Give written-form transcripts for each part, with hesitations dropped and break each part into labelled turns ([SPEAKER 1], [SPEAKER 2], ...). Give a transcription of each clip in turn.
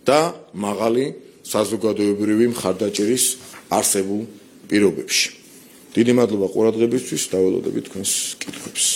[SPEAKER 1] და მაღალი საზოგადოებრივი მხარდაჭერის არსებულ პირობებში. დიდი მადლობა ყურადღებისთვის, დაველოდებით თქვენს კითხვებს.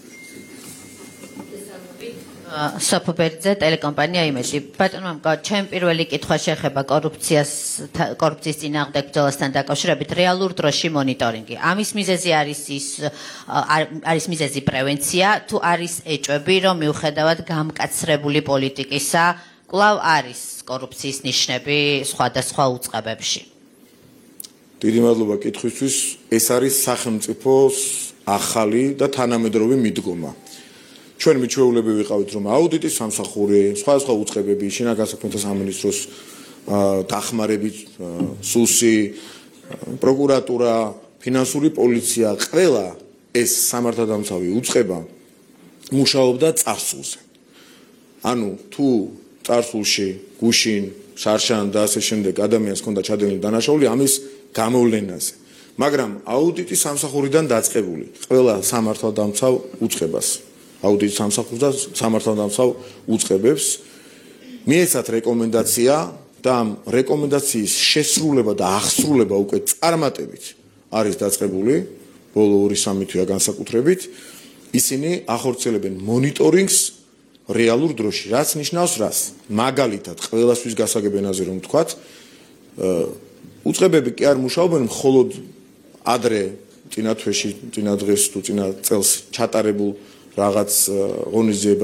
[SPEAKER 2] Სოფო ბერძე, ტელეკომპანია იმედი. ბატონო, ჩემ პირველი კითხვა შეეხება კორუფციის წინააღმდეგ ბრძოლასთან დაკავშირებით რეალურ დროში მონიტორინგი. ამის მიზეზი არის მიზეზი პრევენცია, თუ არის ეჭვები, რომ მიუხედავად გამკაცრებული პოლიტიკისა, კვლავ არის კორუფციის ნიშნები სხვადასხვა უწყებებში.
[SPEAKER 1] დიდი მადლობა კითხვისთვის. ეს არის სახელმწიფოს ახალი და თანამედროვე მიდგომა. ჩვენ მიჩვეულები ვიყავით, რომ აუდიტის სამსახური, სხვადასხვა უწყებები, შინაგან საქმეთა სამინისტროს დახმარებით, სუსი, პროკურატურა, ფინანსური პოლიცია, ყველა ეს სამართალდამცავი უწყება მუშაობდა წარსულზე. ანუ თუ წარსულში გუშინ, შარშან და ასე შემდეგ ადამიანს ჰქონდა ჩადენილი დანაშაული ამის გამოვლენაზე. მაგრამ აუდიტის სამსახურიდან დაწყებული ყველა სამართალდამცავ უწყებას აუდიტის სამსახურს და სამართალდამცავ უწყებებს მიეცათ რეკომენდაცია და ამ რეკომენდაციის შესრულება და აღსრულება უკვე წარმატებით არის დაწყებული ბოლო 2-3 თვეა განსაკუთრებით ისინი ახორციელებენ მონიტორინგს რეალურ დროში რაც ნიშნავს რას მაგალითად ყველასთვის გასაგებენაზე რომ ვთქვათ უწყებები კი არ მუშაობენ მხოლოდ ადრე წინა თვეში წინა დღეს თუ წინა წელს ჩატარებულ რაღაც ღონისძიებას